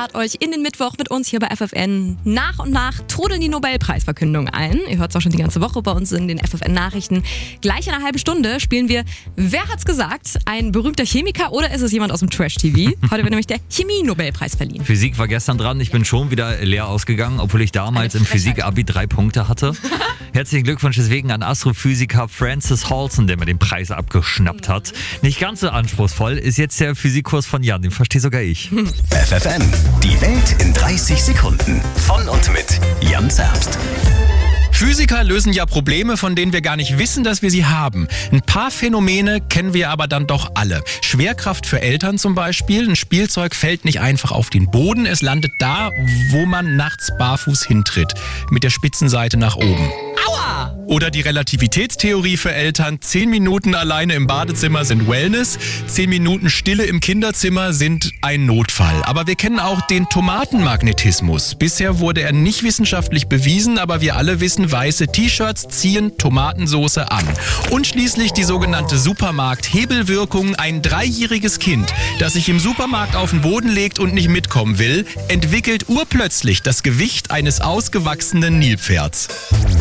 lade euch in den Mittwoch mit uns hier bei FFN. Nach und nach trudeln die Nobelpreisverkündungen ein. Ihr hört es auch schon die ganze Woche bei uns in den FFN-Nachrichten. Gleich in einer halben Stunde spielen wir Wer hat's gesagt? Ein berühmter Chemiker oder ist es jemand aus dem Trash-TV? Heute wird nämlich der Chemie-Nobelpreis verliehen. Physik war gestern dran. Ich bin schon wieder leer ausgegangen, obwohl ich damals im Physik-Abi 3 Punkte hatte. Herzlichen Glückwunsch deswegen an Astrophysiker Francis Halson, der mir den Preis abgeschnappt hat. Nicht ganz so anspruchsvoll ist jetzt der Physikkurs von Jan, den verstehe sogar ich. FFN, die Welt in 30 Sekunden. Von und mit Jan Zerbst. Physiker lösen ja Probleme, von denen wir gar nicht wissen, dass wir sie haben. Ein paar Phänomene kennen wir aber dann doch alle. Schwerkraft für Eltern zum Beispiel. Ein Spielzeug fällt nicht einfach auf den Boden. Es landet da, wo man nachts barfuß hintritt. Mit der Spitzenseite nach oben. Aua! Oder die Relativitätstheorie für Eltern. 10 Minuten alleine im Badezimmer sind Wellness. 10 Minuten Stille im Kinderzimmer sind ein Notfall. Aber wir kennen auch den Tomatenmagnetismus. Bisher wurde er nicht wissenschaftlich bewiesen, aber wir alle wissen, weiße T-Shirts ziehen Tomatensauce an. Und schließlich die sogenannte Supermarkt-Hebelwirkung. Ein 3-jähriges Kind, das sich im Supermarkt auf den Boden legt und nicht mitkommen will, entwickelt urplötzlich das Gewicht eines ausgewachsenen Nilpferds.